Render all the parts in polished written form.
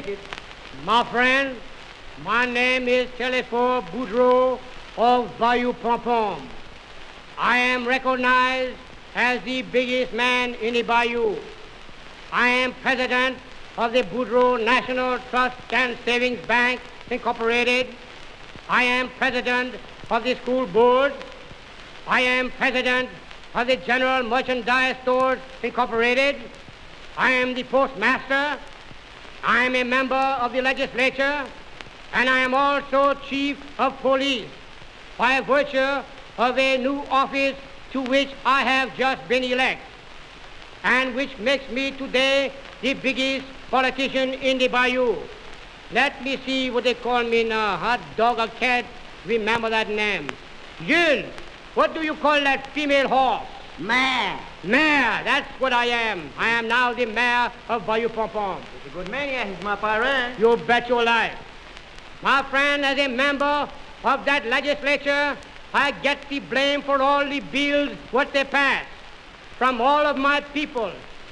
it. My friend, my name is Telesphore Boudreau of Bayou Pompom. I am recognized as the biggest man in the Bayou. I am president of the Boudreau National Trust and Savings Bank, Incorporated. I am president of the school board. I am president of the General Merchandise Stores, Incorporated. I am the postmaster. I am a member of the legislature, and I am also chief of police by virtue of a new office to which I have just been elected, and which makes me today the biggest politician in the Bayou. Let me see what they call me now. Hot dog or cat, remember that name. Jules, what do you call that female horse? Mayor. Mayor, that's what I am. I am now the mayor of Bayou Pompom. He's a good man, yeah. He's my parent. You bet your life. My friend, as a member of that legislature, I get the blame for all the bills what they pass. From all of my people,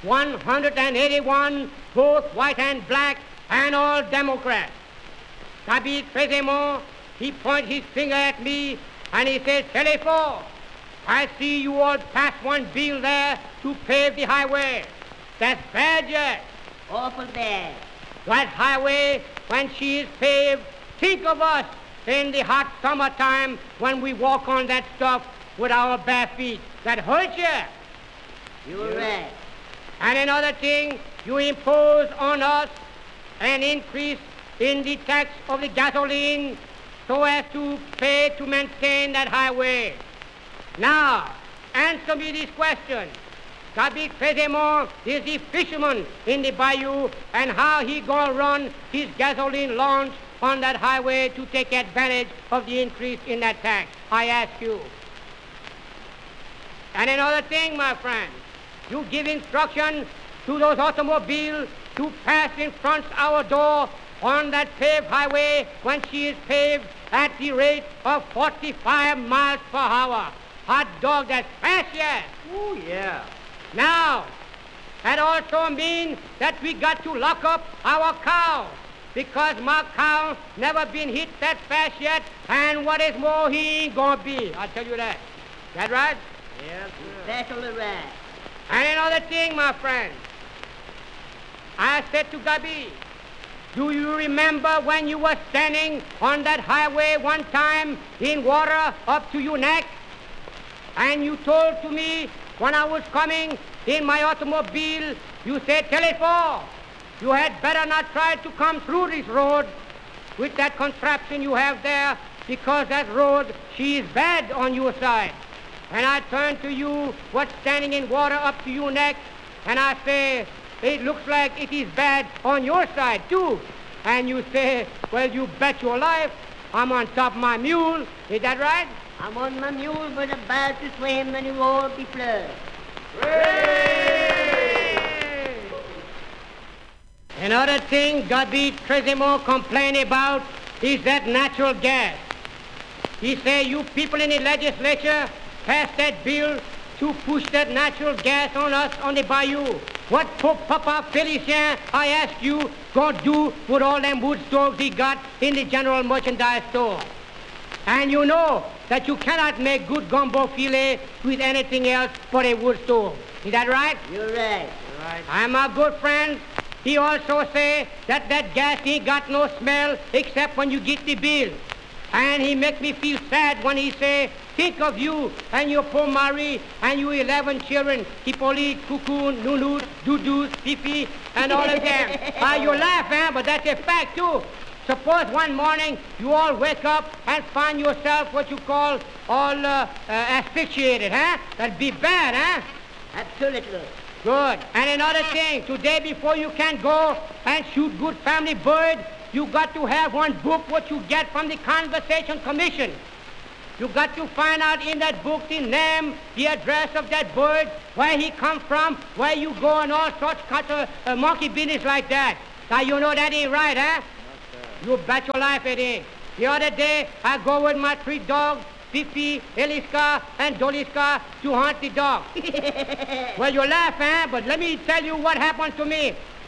181, both white and black, and all Democrats. David Fezemont, he pointed his finger at me, and he said, Telesphore, I see you all pass one bill there to pave the highway. That's bad, yes. Awful bad. That highway, when she is paved, think of us in the hot summertime when we walk on that stuff with our bare feet. That hurts you. You're right. And another thing, you impose on us an increase in the tax of the gasoline so as to pay to maintain that highway. Now, answer me this question. David Fezemont is the fisherman in the bayou, and how he gonna run his gasoline launch on that highway to take advantage of the increase in that tax? I ask you. And another thing, my friend, you give instruction to those automobiles to pass in front of our door on that paved highway when she is paved at the rate of 45 miles per hour. Hot dog, that's fast, yes. Oh, yeah. Now, that also means that we got to lock up our cow, because my cow never been hit that fast yet, and what is more, he ain't gonna be. I'll tell you that. That right? Yes, sir. That's all right. And another thing, my friend, I said to Gabi, do you remember when you were standing on that highway one time in water up to your neck? And you told to me when I was coming in my automobile, you said, Telesphore, you had better not try to come through this road with that contraption you have there, because that road, she is bad on your side. And I turned to you, what's standing in water up to your neck, and I say, it looks like it is bad on your side too. And you say, well, you bet your life, I'm on top of my mule. Is that right? I'm on my mule, but about to swim and it won't be flood. Hooray! Another thing Gabi Fezemont complained about is that natural gas. He said, you people in the legislature passed that bill to push that natural gas on us on the bayou. What Papa Felicien, I ask you, gonna do with all them wood stoves he got in the general merchandise store? And you know that you cannot make good gumbo filet with anything else but a wood stove. Is that right? You're right. You're right. And my good friend, he also say that that gas ain't got no smell except when you get the bill. And he make me feel sad when he say, think of you and your poor Marie and your 11 children, Hippolyte, Cocoon, Nunu, Dudu, Fifi, and all of them. You laugh, huh? But that's a fact, too. Suppose one morning you all wake up and find yourself what you call all asphyxiated, huh? That'd be bad, huh? Absolutely. Good. And another thing, today before you can go and shoot good family bird, you got to have one book what you get from the Conversation Commission. You got to find out in that book the name, the address of that bird, where he come from, where you go, and all sorts of monkey business like that. Now you know that ain't right, huh? You bet your life it ain't. The other day, I go with my 3 dogs, Fifi, Eliska, and Doliska, to hunt the dog. Well, you laugh, huh? But let me tell you what happened to me.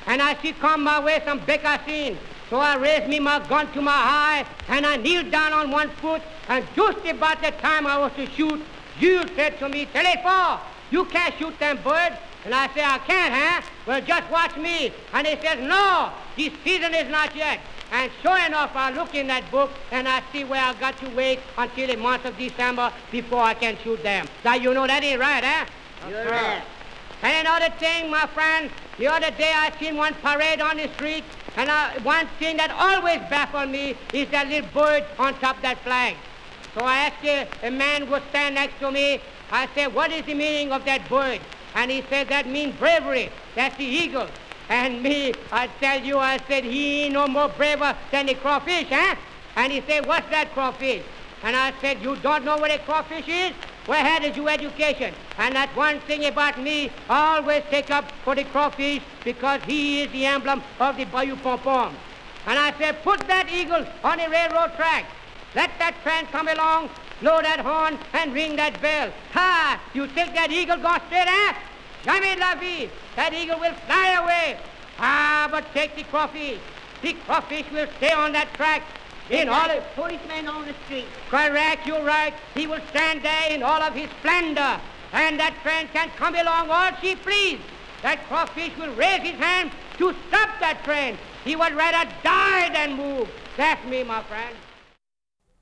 and I see come my way some beccassine. So I raised me my gun to my eye, and I kneeled down on one foot, and just about the time I was to shoot, Jules said to me, Telefort, you can't shoot them birds. And I said, I can't, huh? Well, just watch me. And he says, no, the season is not yet. And sure enough, I look in that book, and I see where I got to wait until the month of December before I can shoot them. Now, you know that ain't right, huh? You're right. And another thing, my friend, the other day I seen one parade on the street, and one thing that always baffled me is that little bird on top of that flag. So I asked a man who was standing next to me, I said, what is the meaning of that bird? And he said, that means bravery. That's the eagle. And me, I tell you, I said, he ain't no more braver than the crawfish, huh? And he said, what's that crawfish? And I said, you don't know what a crawfish is? Where had you education? And that's one thing about me, I always take up for the crawfish because he is the emblem of the Bayou Pom-Pom. And I said, put that eagle on the railroad track. Let that train come along, blow that horn, and ring that bell. Ha! You think that eagle gonna stay there? Jamais la vie. That eagle will fly away. Ah, but take the crawfish. The crawfish will stay on that track. In all the policeman on the street. Correct, you're right. He will stand there in all of his splendor. And that train can come along all she please. That crawfish will raise his hand to stop that train. He would rather die than move. That's me, my friend.